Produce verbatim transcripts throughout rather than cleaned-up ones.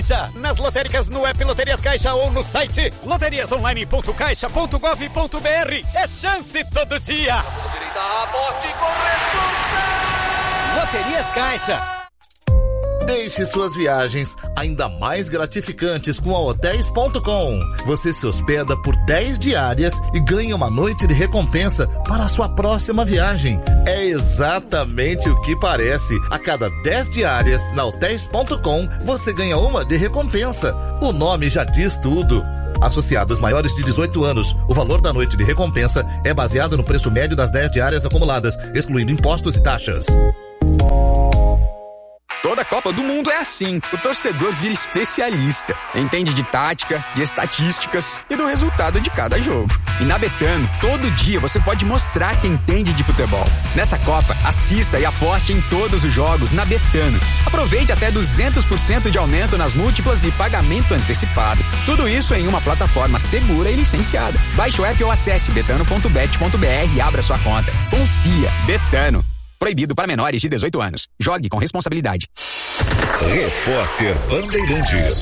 Caixa. Nas lotéricas, no app Loterias Caixa ou no site loterias online ponto caixa ponto gov ponto br. É chance todo dia. Aposte com responsa. Loterias Caixa. Deixe suas viagens ainda mais gratificantes com a hotéis ponto com. Você se hospeda por dez diárias e ganha uma noite de recompensa para a sua próxima viagem. É exatamente o que parece. A cada dez diárias na hotéis ponto com, você ganha uma de recompensa. O nome já diz tudo. Associados maiores de dezoito anos, o valor da noite de recompensa é baseado no preço médio das dez diárias acumuladas, excluindo impostos e taxas. Toda Copa do Mundo é assim. O torcedor vira especialista. Entende de tática, de estatísticas e do resultado de cada jogo. E na Betano, todo dia você pode mostrar que entende de futebol. Nessa Copa, assista e aposte em todos os jogos na Betano. Aproveite até duzentos por cento de aumento nas múltiplas e pagamento antecipado. Tudo isso em uma plataforma segura e licenciada. Baixe o app ou acesse betano ponto bet ponto br e abra sua conta. Confia. Betano. Proibido para menores de dezoito anos. Jogue com responsabilidade. Repórter Bandeirantes.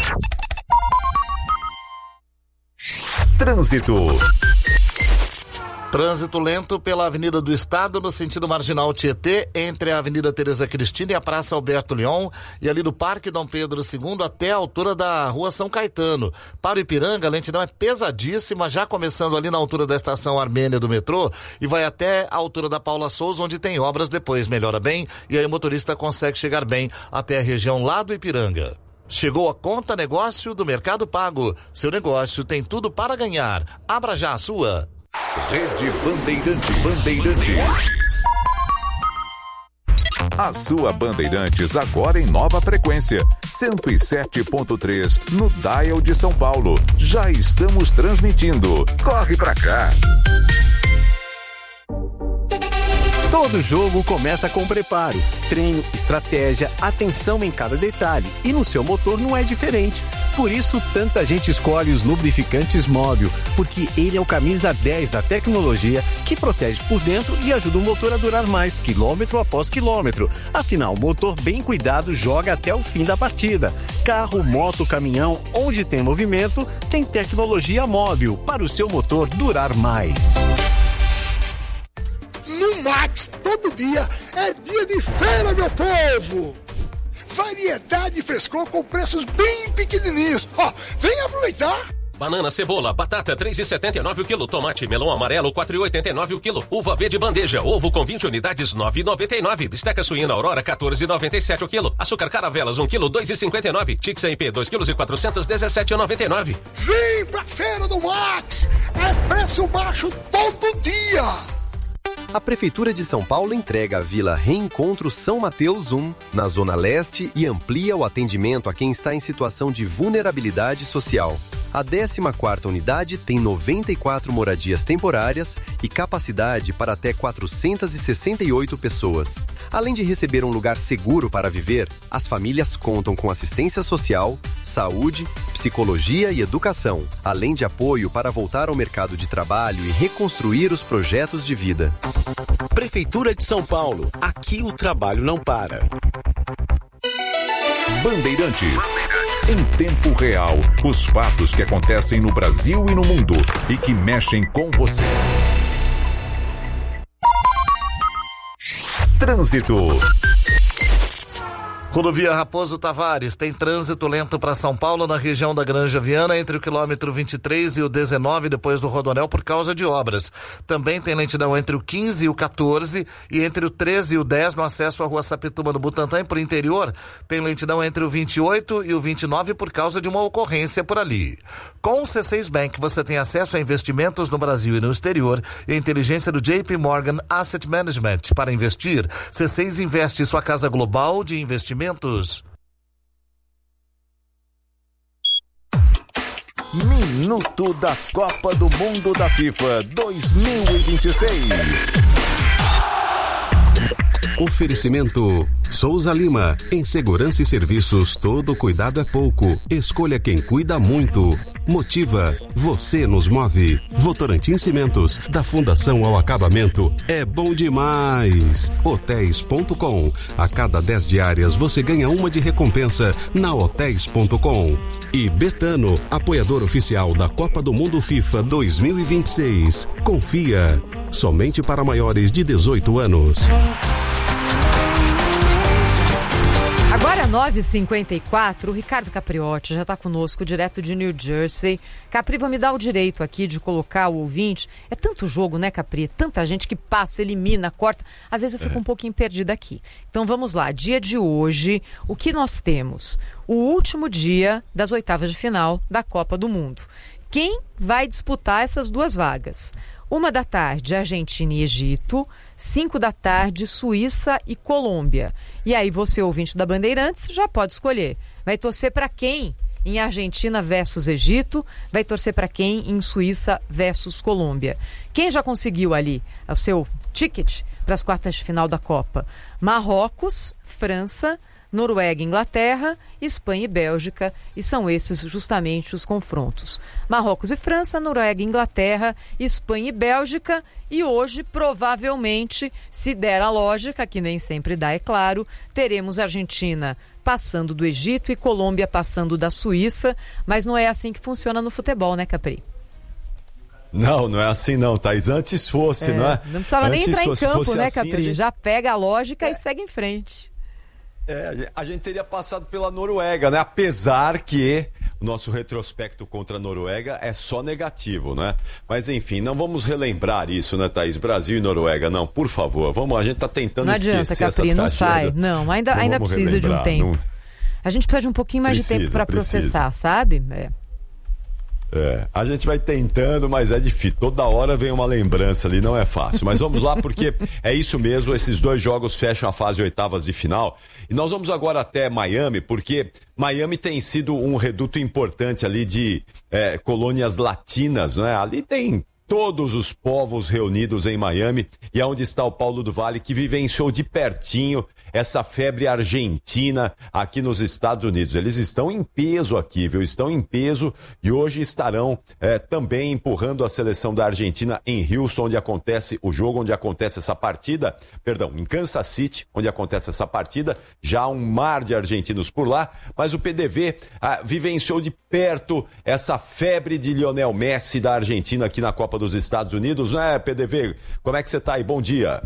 Trânsito. Trânsito lento pela Avenida do Estado, no sentido marginal Tietê, entre a Avenida Tereza Cristina e a Praça Alberto Leon, e ali do Parque Dom Pedro segundo até a altura da Rua São Caetano. Para o Ipiranga, a lentidão é pesadíssima, já começando ali na altura da Estação Armênia do metrô, e vai até a altura da Paula Souza, onde tem obras, depois melhora bem, e aí o motorista consegue chegar bem até a região lá do Ipiranga. Chegou a conta negócio do Mercado Pago. Seu negócio tem tudo para ganhar. Abra já a sua. Rede Bandeirantes. Bandeirantes. A sua Bandeirantes agora em nova frequência. cento e sete ponto três no Dial de São Paulo. Já estamos transmitindo. Corre pra cá. Todo jogo começa com preparo, treino, estratégia, atenção em cada detalhe. E no seu motor não é diferente. Por isso, tanta gente escolhe os lubrificantes Móbil, porque ele é o camisa dez da tecnologia que protege por dentro e ajuda o motor a durar mais, quilômetro após quilômetro. Afinal, o motor bem cuidado joga até o fim da partida. Carro, moto, caminhão, onde tem movimento, tem tecnologia Móbil para o seu motor durar mais. No Max, todo dia é dia de feira, meu povo! Variedade e frescor com preços bem pequenininhos. Ó, vem aproveitar! Banana, cebola, batata três reais e setenta e nove o quilo, tomate, melão amarelo quatro reais e oitenta e nove o quilo, uva verde bandeja, ovo com vinte unidades nove reais e noventa e nove, bisteca suína Aurora quatorze reais e noventa e sete o quilo, açúcar caravelas um quilo dois reais e cinquenta e nove, Tix M P dois quilos e quatrocentos dezessete reais e noventa e nove. Vem pra feira do Max! É preço baixo todo dia! A Prefeitura de São Paulo entrega a Vila Reencontro São Mateus um, na Zona Leste, e amplia o atendimento a quem está em situação de vulnerabilidade social. A décima quarta unidade tem noventa e quatro moradias temporárias e capacidade para até quatrocentas e sessenta e oito pessoas. Além de receber um lugar seguro para viver, as famílias contam com assistência social, saúde, psicologia e educação, além de apoio para voltar ao mercado de trabalho e reconstruir os projetos de vida. Prefeitura de São Paulo. Aqui o trabalho não para. Bandeirantes. Em tempo real, os fatos que acontecem no Brasil e no mundo e que mexem com você. Trânsito. Rodovia Raposo Tavares tem trânsito lento para São Paulo na região da Granja Viana entre o quilômetro vinte e três e o dezenove depois do Rodoanel por causa de obras. Também tem lentidão entre o quinze e o quatorze e entre o treze e o dez no acesso à Rua Sapituba no Butantã, e por interior tem lentidão entre o vinte e oito e o vinte e nove por causa de uma ocorrência por ali. Com o C seis Bank você tem acesso a investimentos no Brasil e no exterior e a inteligência do J P Morgan Asset Management para investir. C seis Investe, sua casa global de investimentos. Minuto da Copa do Mundo da FIFA dois mil e vinte e seis. Oferecimento Souza Lima. Em segurança e serviços, todo cuidado é pouco. Escolha quem cuida muito. Motiva. Você nos move. Votorantim Cimentos. Da fundação ao acabamento. É bom demais. hotéis ponto com. A cada dez diárias você ganha uma de recompensa na hotéis ponto com. E Betano, apoiador oficial da Copa do Mundo FIFA dois mil e vinte e seis. Confia. Somente para maiores de dezoito anos. Agora nove e cinquenta e quatro, o Ricardo Capriotti já está conosco, direto de New Jersey. Capri, vou me dar o direito aqui de colocar o ouvinte. É tanto jogo, né, Capri? Tanta gente que passa, elimina, corta. Às vezes eu fico é. um pouquinho perdida aqui. Então vamos lá, dia de hoje, o que nós temos? O último dia das oitavas de final da Copa do Mundo. Quem vai disputar essas duas vagas? Uma da tarde, Argentina e Egito. Cinco da tarde, Suíça e Colômbia. E aí você, ouvinte da Bandeirantes, já pode escolher. Vai torcer para quem em Argentina versus Egito? Vai torcer para quem em Suíça versus Colômbia? Quem já conseguiu ali o seu ticket para as quartas de final da Copa? Marrocos, França, Noruega e Inglaterra, Espanha e Bélgica, e são esses justamente os confrontos. Marrocos e França, Noruega e Inglaterra, Espanha e Bélgica, e hoje, provavelmente, se der a lógica, que nem sempre dá, é claro, teremos Argentina passando do Egito e Colômbia passando da Suíça, mas não é assim que funciona no futebol, né, Capri? Não, não é assim não, Thaís. Antes fosse, é, não é? Não precisava Antes nem entrar fosse, em campo, né, assim, Capri? gente... Já pega a lógica é. e segue em frente. É, a gente teria passado pela Noruega, né? Apesar que o nosso retrospecto contra a Noruega é só negativo, né? Mas enfim, não vamos relembrar isso, né, Thaís? Brasil e Noruega, não, por favor. Vamos, a gente tá tentando não adianta, esquecer Capri, essa não sai. Não, ainda, não ainda precisa relembrar, de um tempo. não... A gente precisa de um pouquinho mais precisa, de tempo para precisa. processar, sabe? É. É, a gente vai tentando, mas é difícil. Toda hora vem uma lembrança ali, não é fácil. Mas vamos lá, porque é isso mesmo, esses dois jogos fecham a fase oitavas de final. E nós vamos agora até Miami, porque Miami tem sido um reduto importante ali de é, colônias latinas, não é? Ali tem todos os povos reunidos em Miami, e é onde está o Paulo do Vale, que vivenciou de pertinho essa febre argentina aqui nos Estados Unidos. Eles estão em peso aqui, viu? Estão em peso e hoje estarão é, também empurrando a seleção da Argentina em Houston, onde acontece o jogo, onde acontece essa partida, perdão, em Kansas City, onde acontece essa partida, já há um mar de argentinos por lá, mas o P D V ah, vivenciou de perto essa febre de Lionel Messi da Argentina aqui na Copa dos Estados Unidos, não é, P D V? Como é que você tá aí? Bom dia.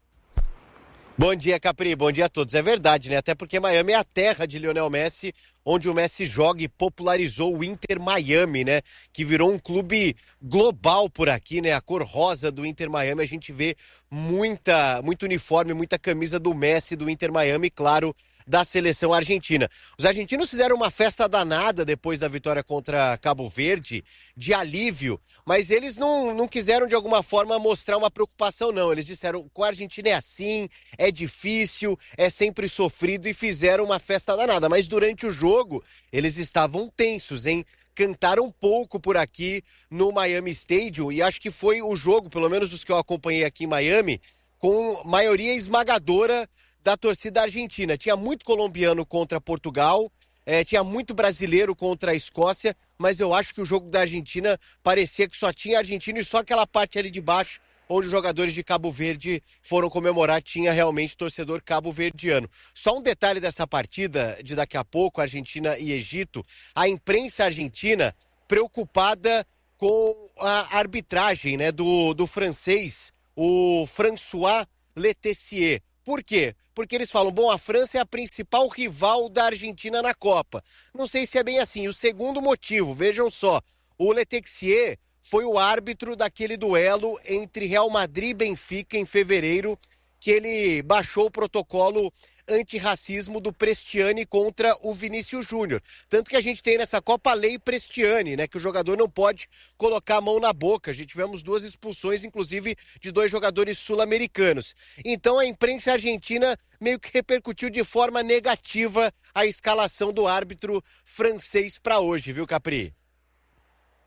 Bom dia, Capri. Bom dia a todos. É verdade, né? Até porque Miami é a terra de Lionel Messi, onde o Messi joga e popularizou o Inter Miami, né? Que virou um clube global por aqui, né? A cor rosa do Inter Miami, a gente vê muita, muito uniforme, muita camisa do Messi, do Inter Miami, claro, da seleção argentina. Os argentinos fizeram uma festa danada depois da vitória contra Cabo Verde, de alívio, mas eles não, não quiseram de alguma forma mostrar uma preocupação, não. Eles disseram que a Argentina é assim, é difícil, é sempre sofrido, e fizeram uma festa danada. Mas durante o jogo, eles estavam tensos, hein? Cantaram pouco por aqui no Miami Stadium, e acho que foi o jogo, pelo menos dos que eu acompanhei aqui em Miami, com maioria esmagadora da torcida argentina. Tinha muito colombiano contra Portugal, é, tinha muito brasileiro contra a Escócia, mas eu acho que o jogo da Argentina parecia que só tinha argentino, e só aquela parte ali de baixo, onde os jogadores de Cabo Verde foram comemorar, tinha realmente torcedor cabo-verdiano. Só um detalhe dessa partida, de daqui a pouco, Argentina e Egito, a imprensa argentina preocupada com a arbitragem, né, do, do francês, o François Letessier. Por quê? Porque eles falam, bom, a França é a principal rival da Argentina na Copa. Não sei se é bem assim. O segundo motivo, vejam só, o Letessier foi o árbitro daquele duelo entre Real Madrid e Benfica em fevereiro, que ele baixou o protocolo antirracismo do Prestiani contra o Vinícius Júnior. Tanto que a gente tem nessa Copa a lei Prestiani, né, que o jogador não pode colocar a mão na boca. A gente tivemos duas expulsões, inclusive, de dois jogadores sul-americanos. Então a imprensa argentina meio que repercutiu de forma negativa a escalação do árbitro francês para hoje, viu, Capri?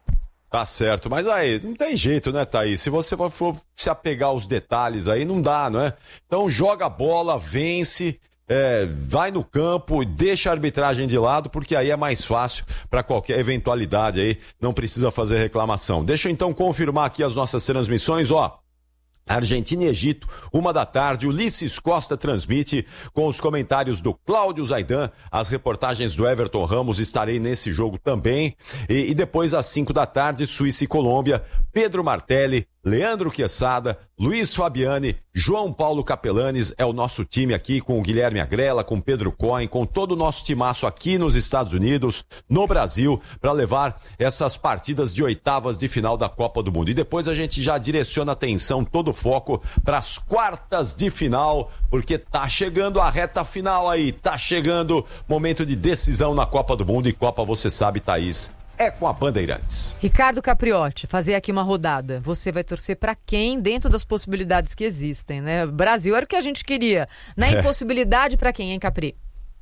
Tá certo, mas aí, não tem jeito, né, Thaís? Se você for se apegar aos detalhes aí, não dá, não é? Então joga a bola, vence, é, vai no campo, deixa a arbitragem de lado, porque aí é mais fácil para qualquer eventualidade aí, não precisa fazer reclamação. Deixa eu então confirmar aqui as nossas transmissões, ó. Argentina e Egito, uma da tarde, Ulisses Costa transmite com os comentários do Cláudio Zaidan, as reportagens do Everton Ramos, estarei nesse jogo também, e, e depois às cinco da tarde, Suíça e Colômbia, Pedro Martelli, Leandro Quesada, Luiz Fabiani, João Paulo Capelanes, é o nosso time aqui com o Guilherme Agrela, com Pedro Cohen, com todo o nosso timaço aqui nos Estados Unidos, no Brasil, para levar essas partidas de oitavas de final da Copa do Mundo. E depois a gente já direciona a atenção, todo o foco para as quartas de final, porque tá chegando a reta final aí, tá chegando momento de decisão na Copa do Mundo, e Copa, você sabe, Thaís, é com a Bandeirantes. Ricardo Capriotti, fazer aqui uma rodada. Você vai torcer para quem dentro das possibilidades que existem, né? Brasil era o que a gente queria. Na é. impossibilidade, para quem, hein, Capri?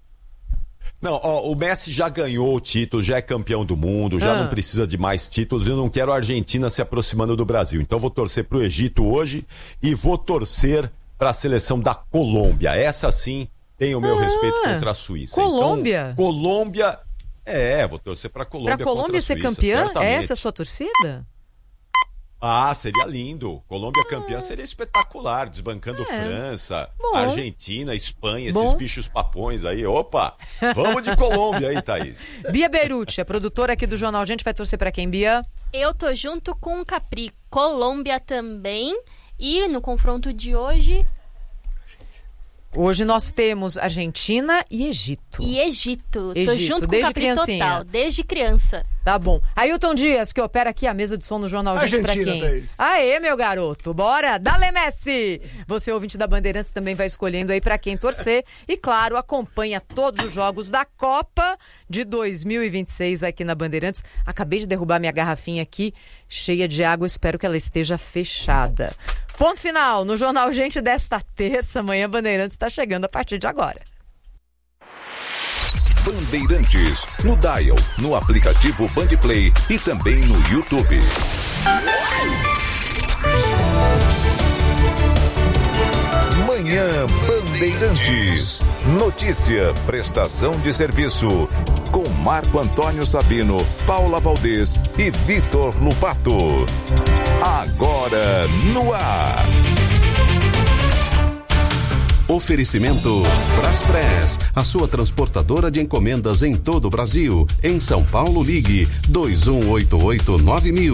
Não, ó, o Messi já ganhou o título, já é campeão do mundo, já ah. não precisa de mais títulos. Eu não quero a Argentina se aproximando do Brasil. Então vou torcer pro Egito hoje e vou torcer para a seleção da Colômbia. Essa sim tem o meu ah, respeito contra a Suíça. Colômbia? Então, Colômbia... É, vou torcer pra Colômbia Pra Colômbia ser Suíça, campeã? certamente. Essa é a sua torcida? Ah, seria lindo. Colômbia ah. campeã seria espetacular, desbancando é. França, Bom. Argentina, Espanha, Bom. esses bichos papões aí. Opa, vamos de Colômbia aí, Thaís. Bia Beruti, a produtora aqui do Jornal Gente, vai torcer pra quem, Bia? Eu tô junto com o Capri, Colômbia também. E no confronto de hoje... Hoje nós temos Argentina e Egito. E Egito. Egito. Tô junto desde com o Capri criancinha. total, desde criança. Tá bom. Ailton Dias, que opera aqui a mesa de som no Jornal Gente, pra quem? Thaís. Aê, meu garoto. Bora, dale Messi! Você, ouvinte da Bandeirantes, também vai escolhendo aí pra quem torcer. E, claro, acompanha todos os jogos da Copa de dois mil e vinte e seis aqui na Bandeirantes. Acabei de derrubar minha garrafinha aqui, cheia de água. Espero que ela esteja fechada. Ponto final no Jornal Gente desta terça. Manhã Bandeirantes está chegando a partir de agora. Bandeirantes, no Dial, no aplicativo Bandplay e também no YouTube. Manhã Bandeirantes. Notícia, prestação de serviço. Com Marco Antônio Sabino, Paula Valdez e Vitor Lupato. Agora no ar. Oferecimento Braspress, a sua transportadora de encomendas em todo o Brasil. Em São Paulo, ligue dois um oito oito nove mil.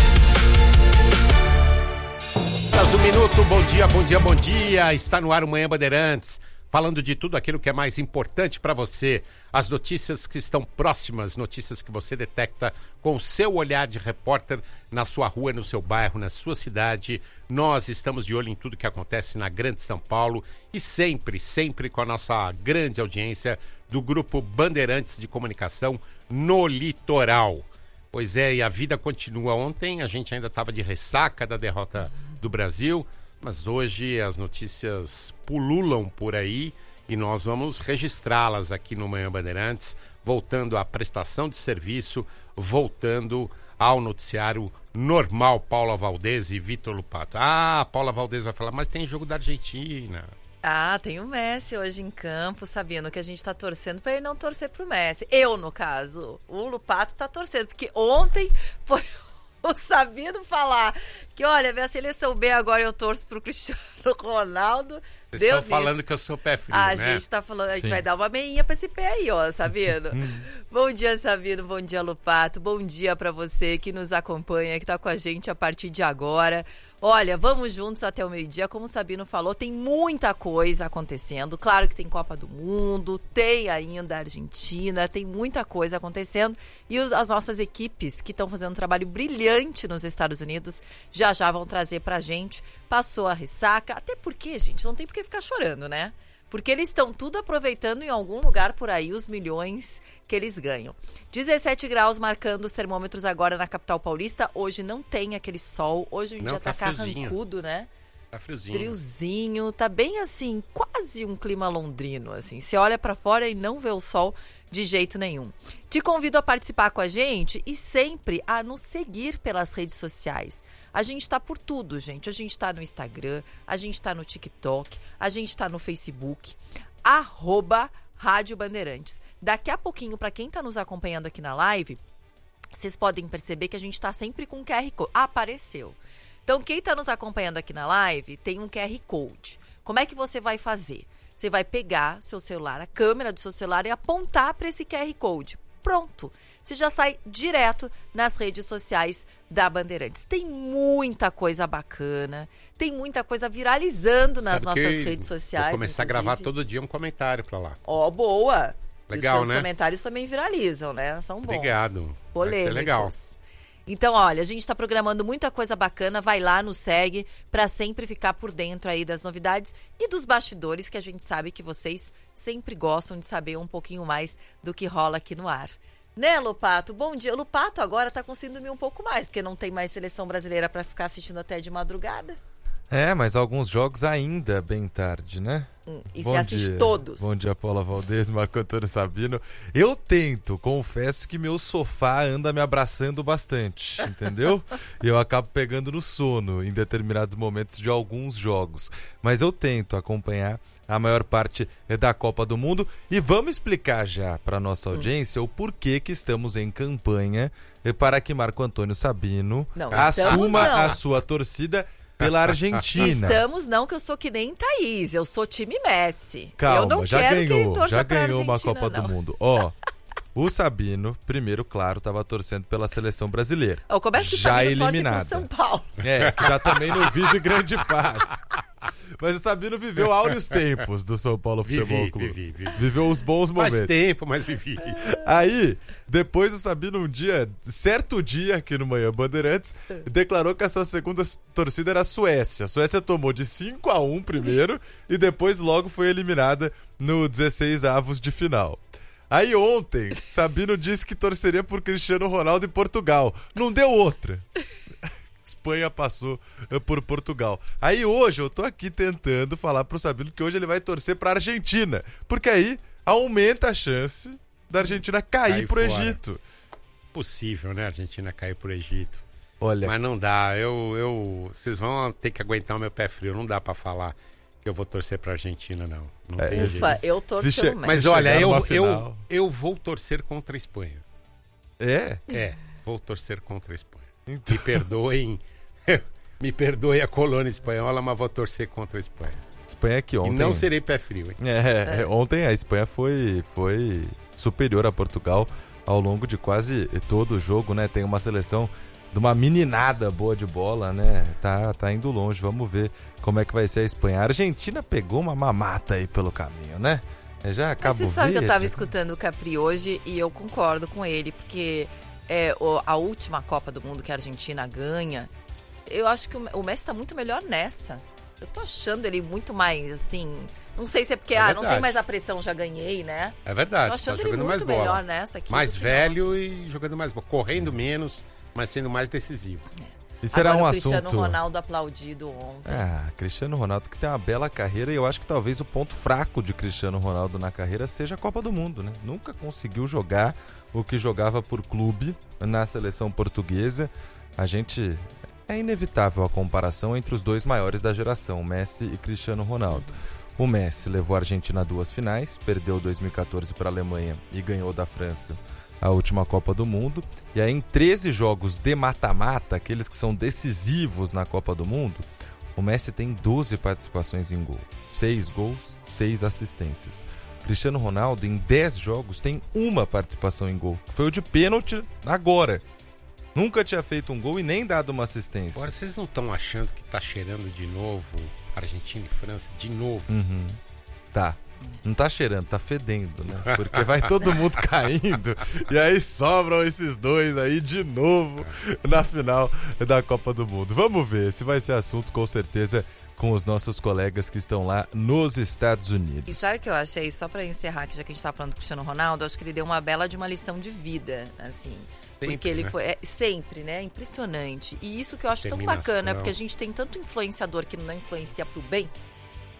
Do minuto, bom dia, bom dia, bom dia. Está no ar o Manhã Bandeirantes, falando de tudo aquilo que é mais importante para você. As notícias que estão próximas, notícias que você detecta com o seu olhar de repórter na sua rua, no seu bairro, na sua cidade. Nós estamos de olho em tudo que acontece na Grande São Paulo e sempre, sempre com a nossa grande audiência do Grupo Bandeirantes de Comunicação no Litoral. Pois é, e a vida continua. Ontem a gente ainda estava de ressaca da derrota do Brasil, mas hoje as notícias pululam por aí e nós vamos registrá-las aqui no Manhã Bandeirantes, voltando à prestação de serviço, voltando ao noticiário normal. Paula Valdez e Vitor Lupato. Ah, a Paula Valdez vai falar, mas tem jogo da Argentina. Ah, tem o Messi hoje em campo, sabendo que a gente tá torcendo para ele não torcer pro Messi. Eu, no caso, o Lupato tá torcendo, porque ontem foi o Sabino falar que, olha, minha seleção B agora eu torço pro Cristiano Ronaldo. Vocês estão falando que eu sou pé frio, a né? A gente tá falando, a gente Sim. vai dar uma meinha pra esse pé aí, ó, Sabino. Bom dia, Sabino, bom dia, Lupato, bom dia pra você que nos acompanha, que tá com a gente a partir de agora. Olha, vamos juntos até o meio-dia, como o Sabino falou, tem muita coisa acontecendo. Claro que tem Copa do Mundo, tem ainda a Argentina, tem muita coisa acontecendo. E os, as nossas equipes que estão fazendo um trabalho brilhante nos Estados Unidos já já vão trazer pra gente. Passou a ressaca, até porque, gente, não tem por que ficar chorando, né? Porque eles estão tudo aproveitando em algum lugar por aí os milhões que eles ganham. dezessete graus marcando os termômetros agora na capital paulista. Hoje não tem aquele sol. Hoje o dia tá, tá carrancudo, né? Tá friozinho. Friozinho. Tá bem assim, quase um clima londrino, assim. Você olha pra fora e não vê o sol de jeito nenhum. Te convido a participar com a gente e sempre a nos seguir pelas redes sociais. A gente tá por tudo, gente. A gente tá no Instagram, a gente tá no TikTok, a gente tá no Facebook, arroba Rádio Bandeirantes. Daqui a pouquinho, para quem tá nos acompanhando aqui na live, vocês podem perceber que a gente tá sempre com Q R Code. Ah, apareceu. Então, quem tá nos acompanhando aqui na live tem um Q R Code. Como é que você vai fazer? Você vai pegar seu celular, a câmera do seu celular e apontar para esse Q R Code. Pronto. Você já sai direto nas redes sociais da Bandeirantes. Tem muita coisa bacana, tem muita coisa viralizando nas Sabe nossas redes sociais. Vou começar inclusive. a gravar todo dia um comentário para lá. Ó, oh, boa. Legal, e os seus né? comentários também viralizam, né? São bons. Obrigado. Polêmicos. Vai ser legal. Então, olha, a gente está programando muita coisa bacana, vai lá, nos segue, para sempre ficar por dentro aí das novidades e dos bastidores, que a gente sabe que vocês sempre gostam de saber um pouquinho mais do que rola aqui no ar. Né, Lupato? Bom dia. O Lupato agora tá conseguindo dormir um pouco mais, porque não tem mais seleção brasileira para ficar assistindo até de madrugada. É, mas alguns jogos ainda bem tarde, né? Hum, e Bom você assiste dia. todos. Bom dia, Paula Valdez, Marco Antônio Sabino. Eu tento, confesso que meu sofá anda me abraçando bastante, entendeu? E eu acabo pegando no sono em determinados momentos de alguns jogos. Mas eu tento acompanhar a maior parte da Copa do Mundo. E vamos explicar já para nossa audiência hum. o porquê que estamos em campanha para que Marco Antônio Sabino não, assuma não. a sua torcida pela Argentina. Estamos não, que eu sou que nem Thaís, eu sou time Messi. Calma, eu não já quero ganhou, que ele já ganhou uma Copa não. do Mundo. Ó, o Sabino, primeiro, claro, estava torcendo pela seleção brasileira. Eu começo que já Sabino eliminada. São Paulo. É, que já também não vive grande fase. Mas o Sabino viveu áureos tempos do São Paulo Futebol vivi, Clube. Vivi, vivi. Viveu os bons momentos. Faz tempo, mas vivi. Aí, depois o Sabino um dia, certo dia aqui no Manhã Bandeirantes, declarou que a sua segunda torcida era a Suécia. A Suécia tomou de cinco a um primeiro e depois logo foi eliminada no dezesseis avos de final. Aí ontem, Sabino disse que torceria por Cristiano Ronaldo e Portugal. Não deu outra. Espanha passou por Portugal. Aí hoje eu tô aqui tentando falar pro Sabino que hoje ele vai torcer pra Argentina, porque aí aumenta a chance da Argentina cair Cai pro fora. Egito. Possível, né? A Argentina cair pro Egito. Olha. Mas não dá. Eu, eu, vocês vão ter que aguentar o meu pé frio. Não dá pra falar que eu vou torcer pra Argentina, não. Não é, tem ufa, jeito. eu torço che- Mas olha, eu, eu, eu vou torcer contra a Espanha. É? É, vou torcer contra a Espanha. Então... Me perdoem, me perdoe a colônia espanhola, mas vou torcer contra a Espanha. Espanha que ontem... E não serei pé frio, hein? É, é. Ontem a Espanha foi, foi superior a Portugal ao longo de quase todo o jogo, né? Tem uma seleção de uma meninada boa de bola, né? Tá, tá indo longe, vamos ver como é que vai ser a Espanha. A Argentina pegou uma mamata aí pelo caminho, né? É já Cabo Mas você sabe Verde. que eu tava escutando o Capri hoje e eu concordo com ele, porque... É, a última Copa do Mundo que a Argentina ganha, eu acho que o Messi tá muito melhor nessa. Eu tô achando ele muito mais, assim... Não sei se é porque, é ah, não tem mais a pressão, já ganhei, né? É verdade, tô achando tá jogando ele mais muito bola. melhor nessa aqui. Mais velho e jogando mais bola. Correndo menos, mas sendo mais decisivo. É. Isso era Agora, um o Cristiano assunto... Ronaldo aplaudido ontem. Ah, Cristiano Ronaldo que tem uma bela carreira e eu acho que talvez o ponto fraco de Cristiano Ronaldo na carreira seja a Copa do Mundo, né? Nunca conseguiu jogar o que jogava por clube na seleção portuguesa. A gente... É inevitável a comparação entre os dois maiores da geração, Messi e Cristiano Ronaldo. O Messi levou a Argentina a duas finais, perdeu dois mil e catorze para a Alemanha e ganhou da França a última Copa do Mundo. E aí em treze jogos de mata-mata, aqueles que são decisivos na Copa do Mundo, o Messi tem doze participações em gol, seis gols, seis assistências. Cristiano Ronaldo em dez jogos tem uma participação em gol, que foi o de pênalti agora. Nunca tinha feito um gol e nem dado uma assistência. Agora, vocês não estão achando que tá cheirando de novo Argentina e França? De novo? Uhum. Tá. Não tá cheirando, tá fedendo, né? Porque vai todo mundo caindo e aí sobram esses dois aí de novo na final da Copa do Mundo. Vamos ver, esse vai ser assunto com certeza com os nossos colegas que estão lá nos Estados Unidos. E sabe o que eu achei? Só pra encerrar, que já que a gente tá falando do Cristiano Ronaldo, eu acho que ele deu uma bela de uma lição de vida, assim... Sempre, porque ele né? foi é, sempre, né? Impressionante. E isso que eu acho tão bacana, porque a gente tem tanto influenciador que não influencia pro bem,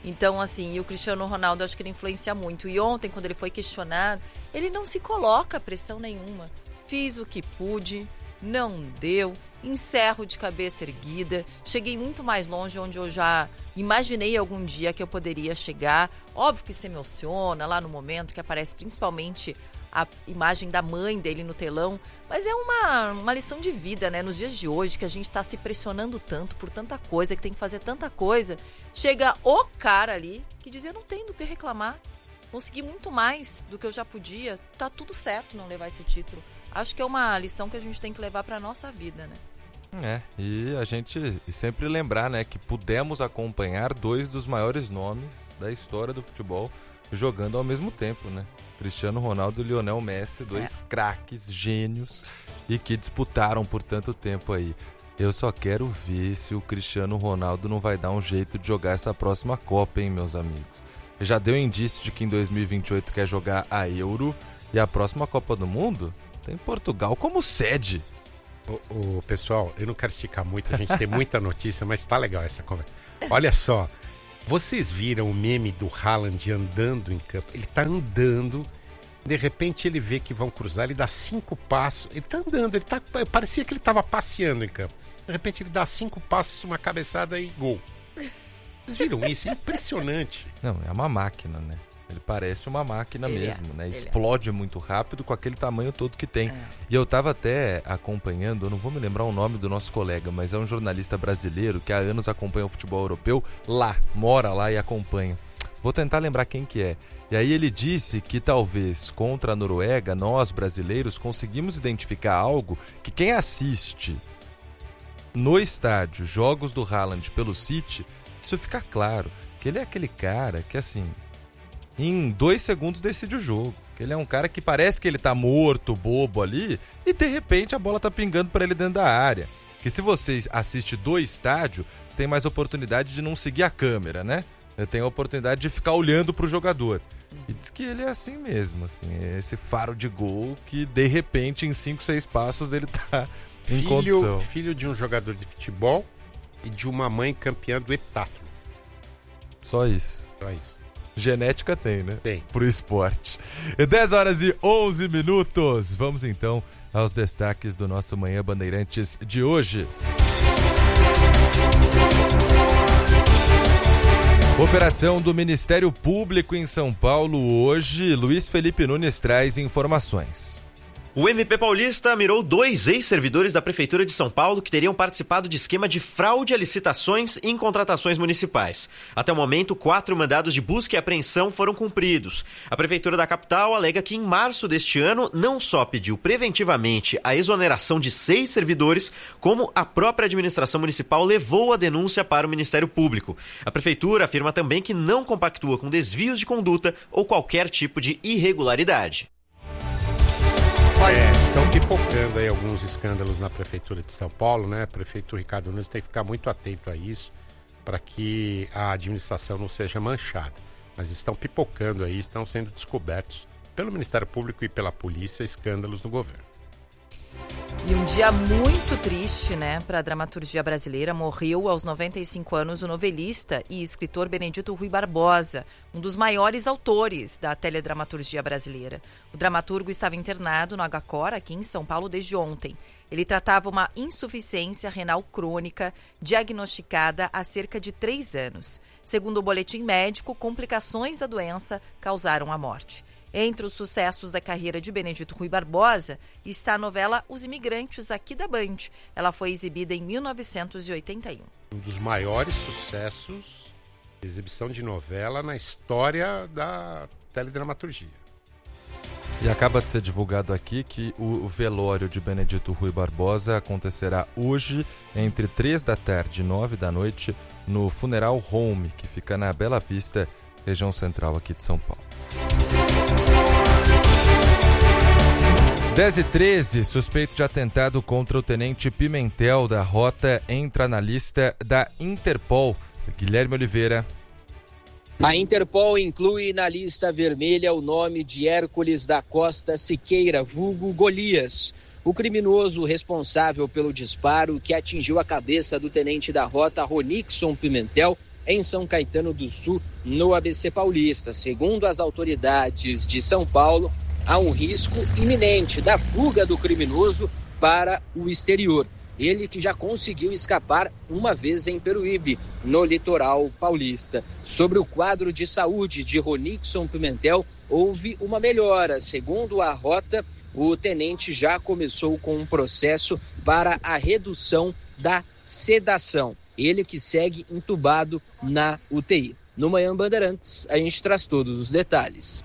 Então, assim, e o Cristiano Ronaldo, acho que ele influencia muito. E ontem, quando ele foi questionado, ele não se coloca pressão nenhuma. Fiz o que pude, não deu, encerro de cabeça erguida. Cheguei muito mais longe onde eu já imaginei algum dia que eu poderia chegar. Óbvio que se emociona lá no momento que aparece principalmente a imagem da mãe dele no telão, mas é uma, uma lição de vida, né? Nos dias de hoje, que a gente tá se pressionando tanto por tanta coisa, que tem que fazer tanta coisa, chega o cara ali que dizia, não tem do que reclamar, consegui muito mais do que eu já podia, tá tudo certo não levar esse título. Acho que é uma lição que a gente tem que levar pra nossa vida, né? É, e a gente sempre lembrar, né, que pudemos acompanhar dois dos maiores nomes da história do futebol jogando ao mesmo tempo, né? Cristiano Ronaldo e Lionel Messi, dois é. craques, gênios, e que disputaram por tanto tempo aí. Eu só quero ver se o Cristiano Ronaldo não vai dar um jeito de jogar essa próxima Copa, hein, meus amigos? Já deu indício de que em dois mil e vinte e oito quer jogar a Euro, e a próxima Copa do Mundo tem Portugal como sede. O, o pessoal, eu não quero esticar muito, a gente tem muita notícia, mas tá legal essa conversa. Olha só, vocês viram o meme do Haaland andando em campo? Ele tá andando, de repente ele vê que vão cruzar, ele dá cinco passos, ele tá andando, ele tá, parecia que ele tava passeando em campo. De repente ele dá cinco passos, uma cabeçada e gol. Vocês viram isso? É impressionante. Não, é uma máquina, né? Ele parece uma máquina ele mesmo, é, né? Explode é. muito rápido com aquele tamanho todo que tem. É. E eu tava até acompanhando, eu não vou me lembrar o nome do nosso colega, mas é um jornalista brasileiro que há anos acompanha o futebol europeu lá, mora lá e acompanha. Vou tentar lembrar quem que é. E aí ele disse que talvez contra a Noruega, nós brasileiros conseguimos identificar algo que quem assiste no estádio jogos do Haaland pelo City, isso fica claro, que ele é aquele cara que assim... em dois segundos decide o jogo. Ele é um cara que parece que ele tá morto, bobo ali, e de repente a bola tá pingando para ele dentro da área. Que se você assiste do estádio, tem mais oportunidade de não seguir a câmera, né? Tem a oportunidade de ficar olhando pro jogador. E diz que ele é assim mesmo, assim, é esse faro de gol que de repente em cinco, seis passos ele tá em filho, condição. Filho de um jogador de futebol e de uma mãe campeã do heptátulo. Só isso. Só isso. Genética tem, né? Tem. Pro esporte. dez horas e onze minutos. Vamos então aos destaques do nosso Manhã Bandeirantes de hoje. Operação do Ministério Público em São Paulo hoje. Luiz Felipe Nunes traz informações. O M P paulista mirou dois ex-servidores da Prefeitura de São Paulo que teriam participado de esquema de fraude a licitações em contratações municipais. Até o momento, quatro mandados de busca e apreensão foram cumpridos. A Prefeitura da capital alega que em março deste ano não só pediu preventivamente a exoneração de seis servidores, como a própria administração municipal levou a denúncia para o Ministério Público. A Prefeitura afirma também que não compactua com desvios de conduta ou qualquer tipo de irregularidade. É, estão pipocando aí alguns escândalos na Prefeitura de São Paulo, né? O prefeito Ricardo Nunes tem que ficar muito atento a isso para que a administração não seja manchada. Mas estão pipocando aí, estão sendo descobertos pelo Ministério Público e pela polícia escândalos no governo. E um dia muito triste, né, para a dramaturgia brasileira. Morreu aos noventa e cinco anos o novelista e escritor Benedito Rui Barbosa, um dos maiores autores da teledramaturgia brasileira. O dramaturgo estava internado no Agacor, aqui em São Paulo, desde ontem. Ele tratava uma insuficiência renal crônica diagnosticada há cerca de três anos. Segundo o boletim médico, complicações da doença causaram a morte. Entre os sucessos da carreira de Benedito Rui Barbosa está a novela Os Imigrantes, aqui da Band. Ela foi exibida em mil novecentos e oitenta e um. Um dos maiores sucessos de exibição de novela na história da teledramaturgia. E acaba de ser divulgado aqui que o velório de Benedito Rui Barbosa acontecerá hoje entre três da tarde e nove da noite no Funeral Home, que fica na Bela Vista, região central aqui de São Paulo. dez e treze, suspeito de atentado contra o tenente Pimentel da Rota entra na lista da Interpol. Guilherme Oliveira. A Interpol inclui na lista vermelha o nome de Hércules da Costa Siqueira, vulgo Golias, o criminoso responsável pelo disparo que atingiu a cabeça do tenente da Rota Ronixon Pimentel em São Caetano do Sul, no A B C Paulista. Segundo as autoridades de São Paulo, há um risco iminente da fuga do criminoso para o exterior. Ele que já conseguiu escapar uma vez em Peruíbe, no litoral paulista. Sobre o quadro de saúde de Ronixon Pimentel, houve uma melhora. Segundo a Rota, o tenente já começou com um processo para a redução da sedação. Ele que segue entubado na U T I. No Manhã Bandeirantes, a gente traz todos os detalhes.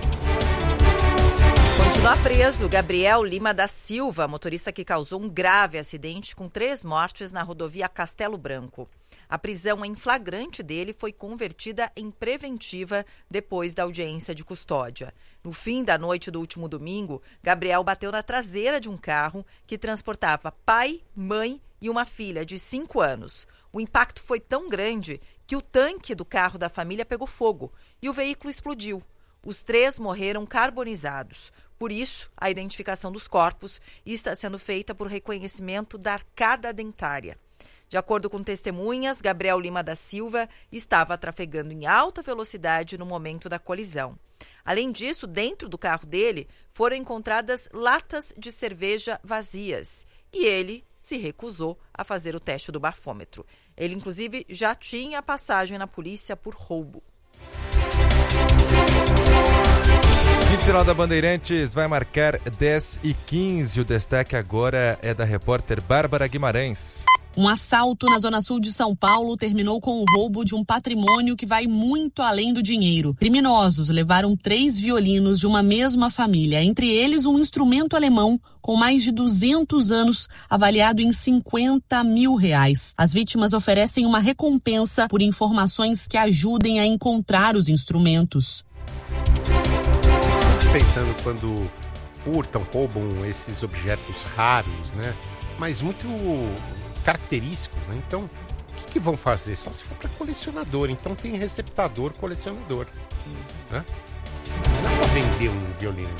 Continua preso Gabriel Lima da Silva, motorista que causou um grave acidente com três mortes na rodovia Castelo Branco. A prisão em flagrante dele foi convertida em preventiva depois da audiência de custódia. No fim da noite do último domingo, Gabriel bateu na traseira de um carro que transportava pai, mãe e uma filha de cinco anos. O impacto foi tão grande que o tanque do carro da família pegou fogo e o veículo explodiu. Os três morreram carbonizados. Por isso, a identificação dos corpos está sendo feita por reconhecimento da arcada dentária. De acordo com testemunhas, Gabriel Lima da Silva estava trafegando em alta velocidade no momento da colisão. Além disso, dentro do carro dele foram encontradas latas de cerveja vazias e ele se recusou a fazer o teste do bafômetro. Ele, inclusive, já tinha passagem na polícia por roubo. O Jornal da Bandeirantes vai marcar dez e quinze. O destaque agora é da repórter Bárbara Guimarães. Um assalto na zona sul de São Paulo terminou com o roubo de um patrimônio que vai muito além do dinheiro. Criminosos levaram três violinos de uma mesma família, entre eles um instrumento alemão com mais de duzentos anos, avaliado em cinquenta mil reais. As vítimas oferecem uma recompensa por informações que ajudem a encontrar os instrumentos. Pensando quando furtam, roubam esses objetos raros, né? Mas muito característicos, né? Então, o que, que vão fazer? Só se for para colecionador. Então tem receptador, colecionador, né? Não dá para vender um violino.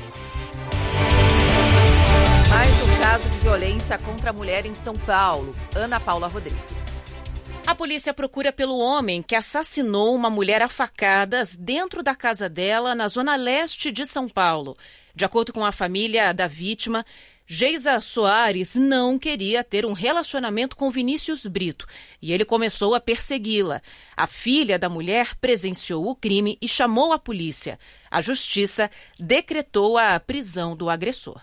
Mais um caso de violência contra a mulher em São Paulo. Ana Paula Rodrigues. A polícia procura pelo homem que assassinou uma mulher a facadas dentro da casa dela na zona leste de São Paulo. De acordo com a família da vítima, Geisa Soares não queria ter um relacionamento com Vinícius Brito e ele começou a persegui-la. A filha da mulher presenciou o crime e chamou a polícia. A justiça decretou a prisão do agressor.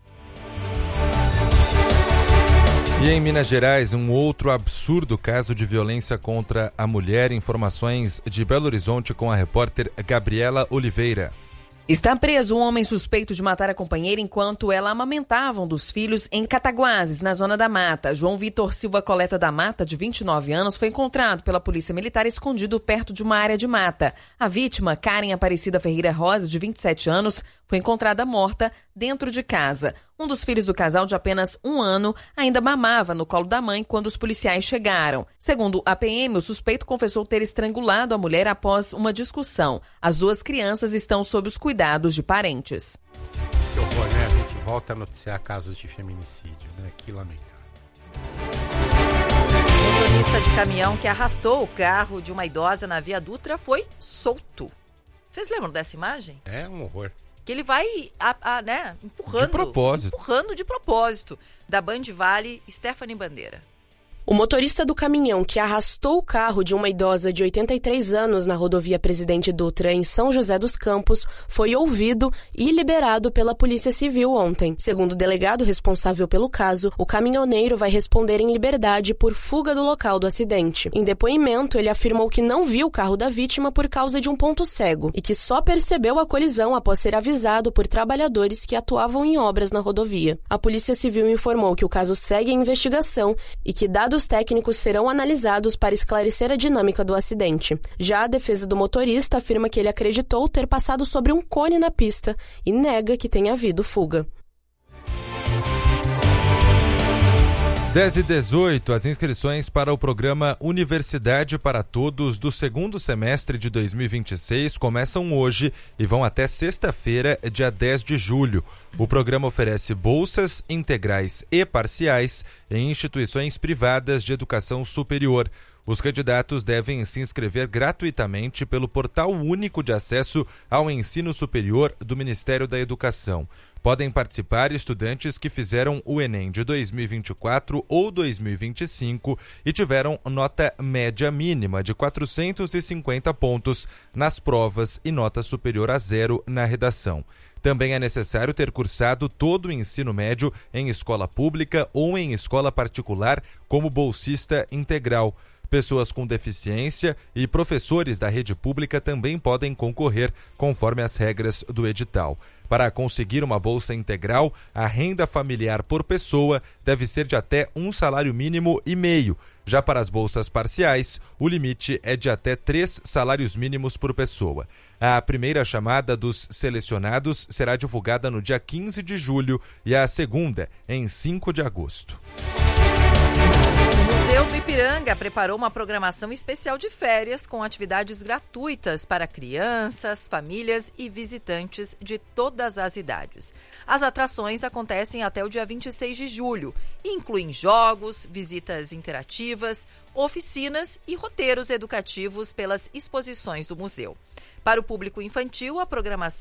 E em Minas Gerais, um outro absurdo caso de violência contra a mulher. Informações de Belo Horizonte com a repórter Gabriela Oliveira. Está preso um homem suspeito de matar a companheira enquanto ela amamentava um dos filhos em Cataguases, na Zona da Mata. João Vitor Silva Coleta da Mata, de vinte e nove anos, foi encontrado pela Polícia Militar escondido perto de uma área de mata. A vítima, Karen Aparecida Ferreira Rosa, de vinte e sete anos, foi encontrada morta dentro de casa. Um dos filhos do casal, de apenas um ano, ainda mamava no colo da mãe quando os policiais chegaram. Segundo a P M, o suspeito confessou ter estrangulado a mulher após uma discussão. As duas crianças estão sob os cuidados de parentes. Que horror, né? A gente volta a noticiar casos de feminicídio, né? Que lamentável. O motorista de caminhão que arrastou o carro de uma idosa na Via Dutra foi solto. Vocês lembram dessa imagem? É um horror. Que ele vai, a, a, né, empurrando, de propósito. empurrando de propósito. Da Band Vale, Stephanie Bandeira. O motorista do caminhão que arrastou o carro de uma idosa de oitenta e três anos na rodovia Presidente Dutra, em São José dos Campos, foi ouvido e liberado pela Polícia Civil ontem. Segundo o delegado responsável pelo caso, o caminhoneiro vai responder em liberdade por fuga do local do acidente. Em depoimento, ele afirmou que não viu o carro da vítima por causa de um ponto cego e que só percebeu a colisão após ser avisado por trabalhadores que atuavam em obras na rodovia. A Polícia Civil informou que o caso segue em investigação e que dados Os técnicos serão analisados para esclarecer a dinâmica do acidente. Já a defesa do motorista afirma que ele acreditou ter passado sobre um cone na pista e nega que tenha havido fuga. dez e dezoito, as inscrições para o programa Universidade para Todos do segundo semestre de dois mil e vinte e seis começam hoje e vão até sexta-feira, dia dez de julho. O programa oferece bolsas integrais e parciais em instituições privadas de educação superior. Os candidatos devem se inscrever gratuitamente pelo Portal Único de Acesso ao Ensino Superior do Ministério da Educação. Podem participar estudantes que fizeram o Enem de dois mil e vinte e quatro ou dois mil e vinte e cinco e tiveram nota média mínima de quatrocentos e cinquenta pontos nas provas e nota superior a zero na redação. Também é necessário ter cursado todo o ensino médio em escola pública ou em escola particular como bolsista integral. Pessoas com deficiência e professores da rede pública também podem concorrer, conforme as regras do edital. Para conseguir uma bolsa integral, a renda familiar por pessoa deve ser de até um salário mínimo e meio. Já para as bolsas parciais, o limite é de até três salários mínimos por pessoa. A primeira chamada dos selecionados será divulgada no dia quinze de julho e a segunda em cinco de agosto. O Museu do Ipiranga preparou uma programação especial de férias com atividades gratuitas para crianças, famílias e visitantes de todas as idades. As atrações acontecem até o dia vinte e seis de julho e incluem jogos, visitas interativas, oficinas e roteiros educativos pelas exposições do museu. Para o público infantil, a programação